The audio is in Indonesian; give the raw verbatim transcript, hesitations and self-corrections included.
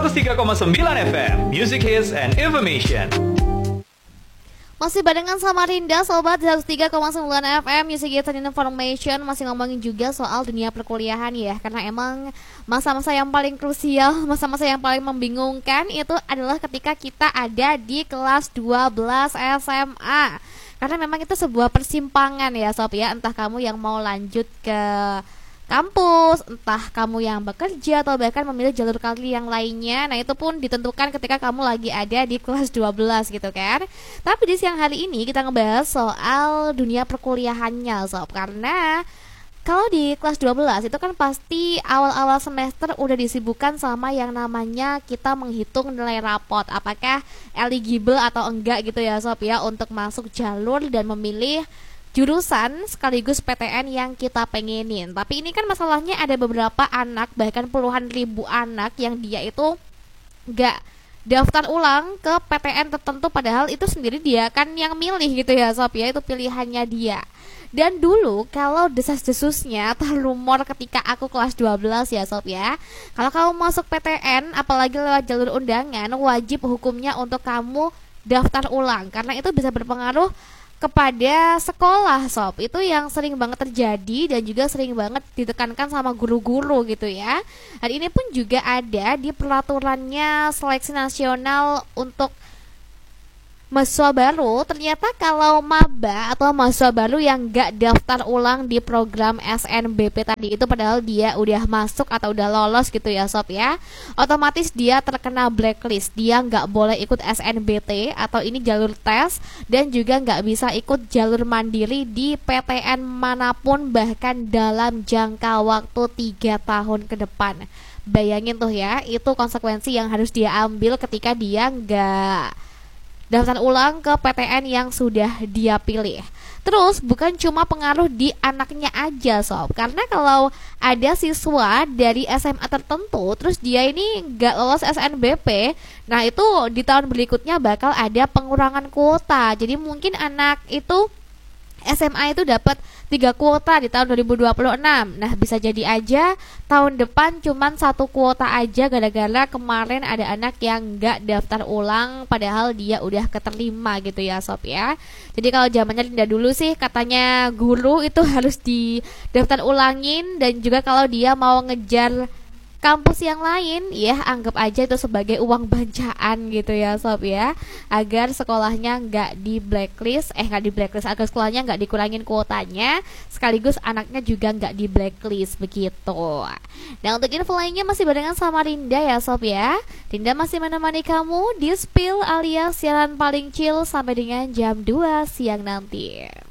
seratus tiga koma sembilan F M, Music Hits and Information. Masih barengan sama Rinda, sobat seratus tiga koma sembilan F M Music Hits and Information. Masih ngomongin juga soal dunia perkuliahan ya. Karena emang masa-masa yang paling krusial, masa-masa yang paling membingungkan itu adalah ketika kita ada di kelas dua belas S M A. Karena memang itu sebuah persimpangan ya sob ya. Entah kamu yang mau lanjut ke kampus, entah kamu yang bekerja atau bahkan memilih jalur kaki yang lainnya. Nah itu pun ditentukan ketika kamu lagi ada di kelas dua belas gitu kan. Tapi di siang hari ini kita ngebahas soal dunia perkuliahannya sob. Karena kalau di kelas dua belas itu kan pasti awal-awal semester udah disibukkan sama yang namanya kita menghitung nilai rapot, apakah eligible atau enggak gitu ya sob ya, untuk masuk jalur dan memilih jurusan sekaligus P T N yang kita pengenin. Tapi ini kan masalahnya ada beberapa anak, bahkan puluhan ribu anak yang dia itu gak daftar ulang ke P T N tertentu, padahal itu sendiri dia kan yang milih gitu ya sob ya, itu pilihannya dia. Dan dulu kalau desas-desusnya terlumor ketika aku kelas dua belas ya sob ya, kalau kamu masuk P T N apalagi lewat jalur undangan, wajib hukumnya untuk kamu daftar ulang, karena itu bisa berpengaruh kepada sekolah sob. Itu yang sering banget terjadi dan juga sering banget ditekankan sama guru-guru gitu ya. Dan ini pun juga ada di peraturannya seleksi nasional untuk mahasiswa baru. Ternyata kalau maba atau mahasiswa baru yang gak daftar ulang di program S N B P tadi itu, padahal dia udah masuk atau udah lolos gitu ya sob ya, otomatis dia terkena blacklist. Dia gak boleh ikut S N B T atau ini jalur tes, dan juga gak bisa ikut jalur mandiri di P T N manapun, bahkan dalam jangka waktu tiga tahun ke depan. Bayangin tuh ya, itu konsekuensi yang harus dia ambil ketika dia gak daftar ulang ke P T N yang sudah dia pilih. Terus bukan cuma pengaruh di anaknya aja sob, karena kalau ada siswa dari S M A tertentu terus dia ini gak lolos S N B P, nah itu di tahun berikutnya bakal ada pengurangan kuota. Jadi mungkin anak itu S M A itu dapat tiga kuota di tahun dua ribu dua puluh enam. Nah bisa jadi aja tahun depan cuman satu kuota aja, gara-gara kemarin ada anak yang gak daftar ulang padahal dia udah keterima gitu ya sob ya. Jadi kalau zamannya Linda dulu sih katanya guru itu harus di daftar ulangin, dan juga kalau dia mau ngejar kampus yang lain ya anggap aja itu sebagai uang bancaan gitu ya sob ya, agar sekolahnya nggak di blacklist eh nggak di blacklist agar sekolahnya nggak dikurangin kuotanya, sekaligus anaknya juga nggak di blacklist begitu. Nah untuk info lainnya masih barengan sama Rinda ya sob ya. Rinda masih menemani kamu di Spill alias siaran paling chill sampai dengan jam dua siang nanti.